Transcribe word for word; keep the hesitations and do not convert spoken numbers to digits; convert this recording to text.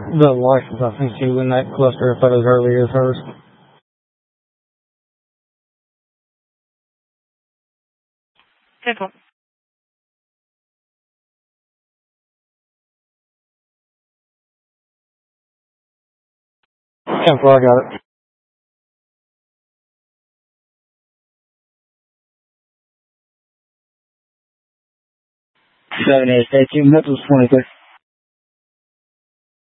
The license, I think she was in that cluster of photos earlier is hers. ten four. ten four, I got it. seven eight, stay two, Mitchell's twenty-three.